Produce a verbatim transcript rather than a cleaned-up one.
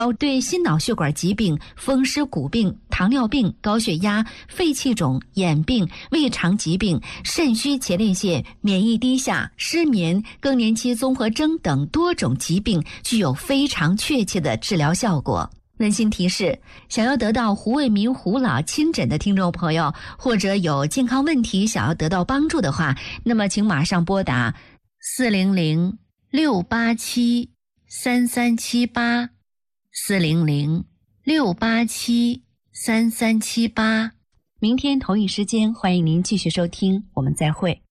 对心脑血管疾病、风湿骨病、糖尿病、高血压、肺气肿、眼病、胃肠疾病、肾虚前列腺、免疫低下、失眠、更年期综合征等多种疾病具有非常确切的治疗效果。温馨提示：想要得到胡卫民胡老亲诊的听众朋友，或者有健康问题想要得到帮助的话，那么请马上拨打四零零六八七三三七八。四零零六八七三三七八，明天同一时间，欢迎您继续收听，我们再会。